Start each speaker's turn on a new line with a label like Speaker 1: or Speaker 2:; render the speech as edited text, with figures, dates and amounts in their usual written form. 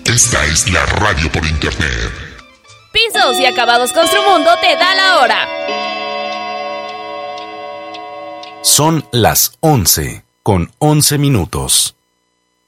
Speaker 1: Esta es la radio por internet.
Speaker 2: Pisos y Acabados Construmundo te da la hora.
Speaker 3: Son las 11:11 minutos.